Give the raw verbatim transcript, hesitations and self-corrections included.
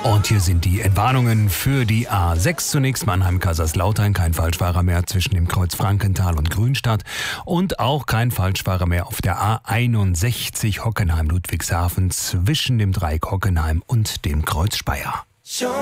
Und hier sind die Entwarnungen für die A sechs. Zunächst Mannheim-Kaiserslautern, kein Falschfahrer mehr zwischen dem Kreuz Frankenthal und Grünstadt. Und auch kein Falschfahrer mehr auf der A einundsechzig Hockenheim-Ludwigshafen zwischen dem Dreieck Hockenheim und dem Kreuz Speyer.